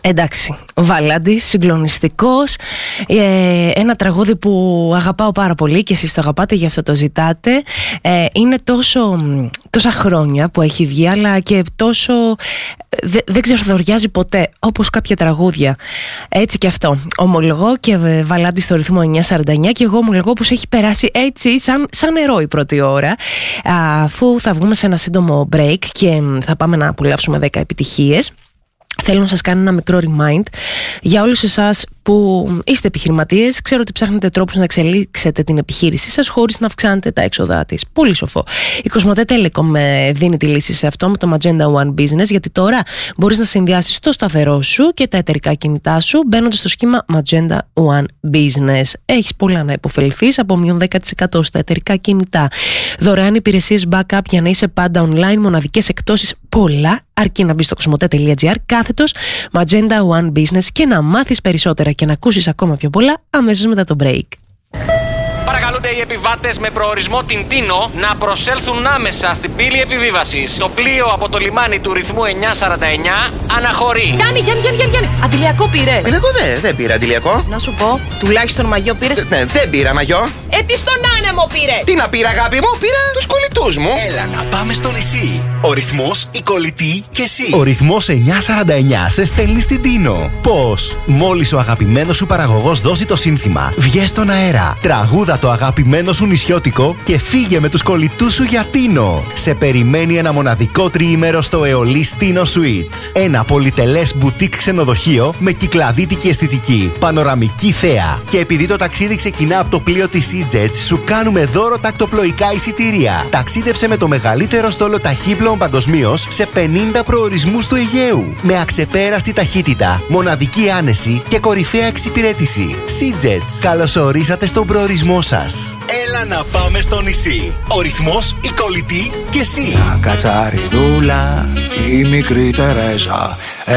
Εντάξει, ο Βαλάντης, συγκλονιστικός, ένα τραγούδι που αγαπάω πάρα πολύ και εσείς το αγαπάτε, γι' αυτό το ζητάτε. Είναι τόσα χρόνια που έχει βγει, αλλά και τόσο δεν ξεθοριάζει ποτέ, όπως κάποια τραγούδια. Έτσι και αυτό. Ομολογώ, και Βαλάντης στο ρυθμό 949, και εγώ ομολογώ πως έχει περάσει έτσι σαν νερό η πρώτη ώρα, αφού θα βγούμε σε ένα σύντομο break και θα πάμε να απολαύσουμε 10 επιτυχίες. Θέλω να σας κάνω ένα μικρό remind για όλους εσάς που είστε επιχειρηματίες. Ξέρω ότι ψάχνετε τρόπους να εξελίξετε την επιχείρησή σας χωρίς να αυξάνετε τα έξοδά της. Πολύ σοφό. Η Κοσμοτέ Telecom δίνει τη λύση σε αυτό με το Magenta One Business, γιατί τώρα μπορείς να συνδυάσεις το σταθερό σου και τα εταιρικά κινητά σου μπαίνοντας στο σχήμα Magenta One Business. Έχεις πολλά να υποφεληθείς, από μείον 10% στα εταιρικά κινητά, δωρεάν υπηρεσίες backup για να είσαι πάντα online, μοναδικές εκπτώσεις, πολλά, αρκεί να μπεις στο κοσμοτέ.gr κάθετος Magenta One Business και να μάθεις περισσότερα και να ακούσεις ακόμα πιο πολλά αμέσως μετά το break. Παρακαλούνται οι επιβάτες με προορισμό την Τίνο να προσέλθουν άμεσα στην πύλη επιβίβασης. Το πλοίο από το λιμάνι του ρυθμού 949 αναχωρεί. Γιάννη, αντιλιακό πήρε. Δεν πήρα αντιλιακό. Να σου πω, τουλάχιστον μαγιό πήρες. Ναι, δεν πήρα μαγιό. Τι στον άνεμο πήρε. Τι να πήρα, αγάπη μου, πήρα τους κολλητούς μου. Έλα να πάμε στο νησί. Ο ρυθμός, η κολλητή και εσύ. Ο ρυθμός 949 σε στέλνει στην Τίνο. Πώς? Μόλις ο αγαπημένος σου παραγωγός δώσει το σύνθημα, βγες στον αέρα, τραγούδα το αγαπημένο σου νησιώτικο και φύγε με τους κολλητούς σου για Τίνο. Σε περιμένει ένα μοναδικό τριήμερο στο Αιωλής Τίνο Suites. Ένα πολυτελές μπουτίκ ξενοδοχείο με κυκλαδίτικη αισθητική, πανοραμική θέα. Και επειδή το ταξίδι ξεκινά από το πλοίο της EasyJet, σου κάνουμε δώρο τακτοπλοϊκά εισιτήρια. Ταξίδεψε με το μεγαλύτερο στόλο ταχύπλοων παγκοσμίως σε 50 προορισμούς του Αιγαίου. Με αξεπέραστη ταχύτητα, μοναδική άνεση και κορυφαία εξυπηρέτηση. EasyJet, καλωσορίσατε στον προορισμό σας. Έλα να πάμε στο νησί. Ο ρυθμός, η κολλητή και εσύ. Κατσαριδούλα, η μικρή Τερέζα.